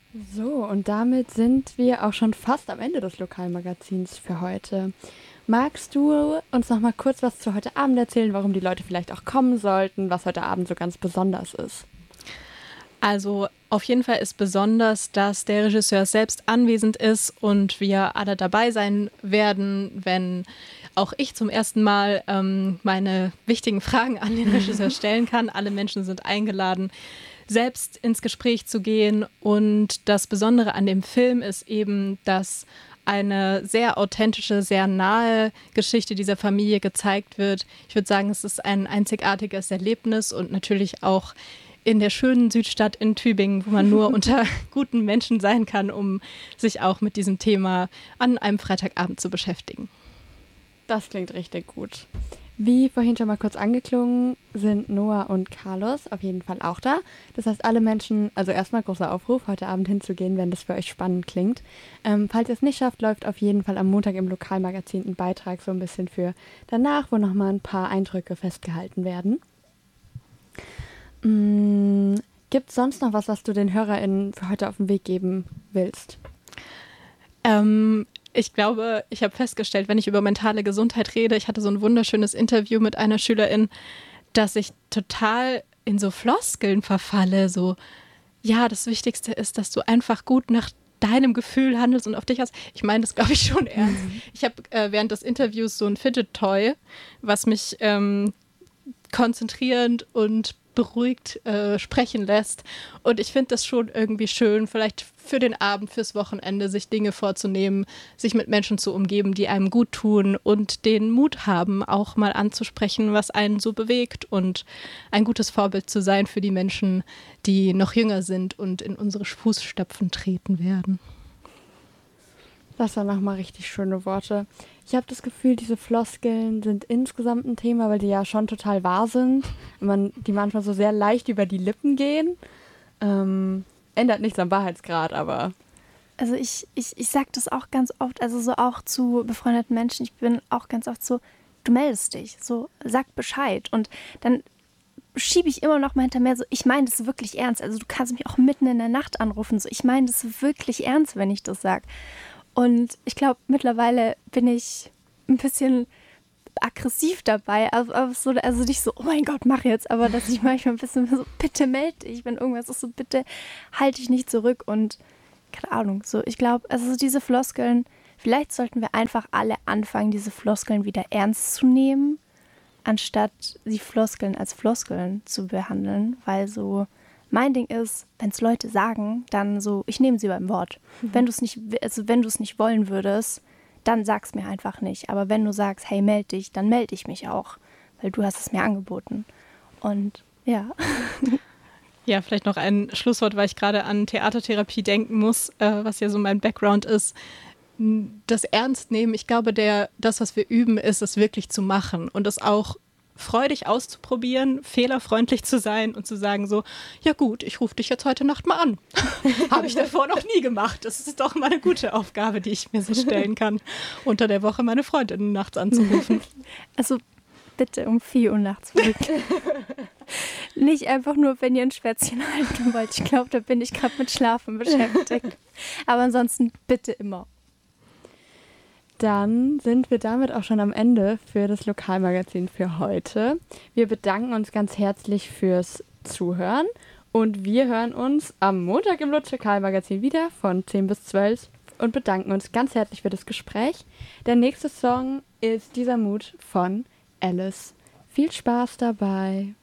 So, und damit sind wir auch schon fast am Ende des Lokalmagazins für heute. Magst du uns noch mal kurz was zu heute Abend erzählen, warum die Leute vielleicht auch kommen sollten, was heute Abend so ganz besonders ist? Also auf jeden Fall ist besonders, dass der Regisseur selbst anwesend ist und wir alle dabei sein werden, wenn auch ich zum ersten Mal meine wichtigen Fragen an den Regisseur stellen kann. Alle Menschen sind eingeladen, selbst ins Gespräch zu gehen. Und das Besondere an dem Film ist eben, dass eine sehr authentische, sehr nahe Geschichte dieser Familie gezeigt wird. Ich würde sagen, es ist ein einzigartiges Erlebnis und natürlich auch in der schönen Südstadt in Tübingen, wo man nur unter guten Menschen sein kann, um sich auch mit diesem Thema an einem Freitagabend zu beschäftigen. Das klingt richtig gut. Wie vorhin schon mal kurz angeklungen, sind Noah und Carlos auf jeden Fall auch da. Das heißt, alle Menschen, also erstmal großer Aufruf, heute Abend hinzugehen, wenn das für euch spannend klingt. Falls ihr es nicht schafft, läuft auf jeden Fall am Montag im Lokalmagazin ein Beitrag so ein bisschen für danach, wo nochmal ein paar Eindrücke festgehalten werden. Gibt es sonst noch was du den HörerInnen für heute auf den Weg geben willst? Ich glaube, ich habe festgestellt, wenn ich über mentale Gesundheit rede, ich hatte so ein wunderschönes Interview mit einer Schülerin, dass ich total in so Floskeln verfalle, so, ja, das Wichtigste ist, dass du einfach gut nach deinem Gefühl handelst und auf dich hast. Ich meine das, glaube ich, schon ernst. Ich habe während des Interviews so ein Fidget-Toy, was mich konzentrierend und beruhigt sprechen lässt. Und ich finde das schon irgendwie schön, vielleicht für den Abend, fürs Wochenende, sich Dinge vorzunehmen, sich mit Menschen zu umgeben, die einem gut tun und den Mut haben, auch mal anzusprechen, was einen so bewegt und ein gutes Vorbild zu sein für die Menschen, die noch jünger sind und in unsere Fußstapfen treten werden. Das waren nochmal richtig schöne Worte. Ich habe das Gefühl, diese Floskeln sind insgesamt ein Thema, weil die ja schon total wahr sind. Die manchmal so sehr leicht über die Lippen gehen. Ändert nichts am Wahrheitsgrad, aber... Also ich sag das auch ganz oft, also so auch zu befreundeten Menschen. Ich bin auch ganz oft so, du meldest dich, so sag Bescheid. Und dann schiebe ich immer noch mal hinter mir so, ich meine das wirklich ernst. Also du kannst mich auch mitten in der Nacht anrufen. So, ich meine das wirklich ernst, wenn ich das sage. Und ich glaube, mittlerweile bin ich ein bisschen aggressiv dabei. Also nicht so, oh mein Gott, mach jetzt. Aber dass ich manchmal ein bisschen so, bitte melde dich, wenn irgendwas ist, so bitte halte dich nicht zurück. Und keine Ahnung, so ich glaube, also diese Floskeln, vielleicht sollten wir einfach alle anfangen, diese Floskeln wieder ernst zu nehmen, anstatt die Floskeln als Floskeln zu behandeln. Weil so... Mein Ding ist, wenn es Leute sagen, dann so, ich nehme sie beim Wort. Wenn du es nicht wollen würdest, dann sag's mir einfach nicht. Aber wenn du sagst, hey, melde dich, dann melde ich mich auch, weil du hast es mir angeboten. Und ja. Ja, vielleicht noch ein Schlusswort, weil ich gerade an Theatertherapie denken muss, was ja so mein Background ist. Das Ernstnehmen, ich glaube, das, was wir üben, ist es wirklich zu machen und es auch freudig auszuprobieren, fehlerfreundlich zu sein und zu sagen so, ja gut, ich rufe dich jetzt heute Nacht mal an. Habe ich davor noch nie gemacht. Das ist doch mal eine gute Aufgabe, die ich mir so stellen kann, unter der Woche meine Freundin nachts anzurufen. Also bitte um 4 Uhr nachts wirklich. Nicht einfach nur, wenn ihr ein Schwätzchen halten wollt. Ich glaube, da bin ich gerade mit Schlafen beschäftigt. Aber ansonsten bitte immer. Dann sind wir damit auch schon am Ende für das Lokalmagazin für heute. Wir bedanken uns ganz herzlich fürs Zuhören und wir hören uns am Montag im Lokalmagazin wieder von 10 bis 12 und bedanken uns ganz herzlich für das Gespräch. Der nächste Song ist Dieser Mut von Alice. Viel Spaß dabei!